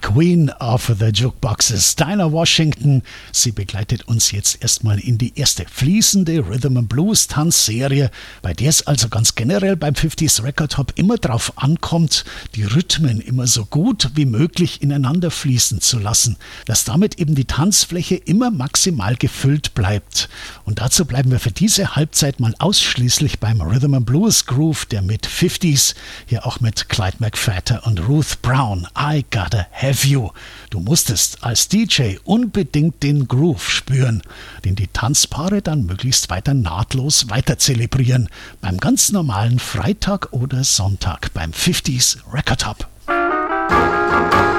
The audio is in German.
Queen of the Jukeboxes, Dinah Washington. Sie begleitet uns jetzt erstmal in die erste fließende Rhythm & Blues Tanzserie, bei der es also ganz generell beim 50s Record Hop immer drauf ankommt, die Rhythmen immer so gut wie möglich ineinander fließen zu lassen, dass damit eben die Tanzfläche immer maximal gefüllt bleibt. Und dazu bleiben wir für diese Halbzeit mal ausschließlich beim Rhythm & Blues Groove, der mit 50s, hier auch mit Clyde McPhatter und Ruth Brown, I Gotta Have You. Du musstest als DJ unbedingt den Groove spüren, den die Tanzpaare dann möglichst weiter nahtlos weiter zelebrieren, beim ganz normalen Freitag oder Sonntag beim 50s Record Hop.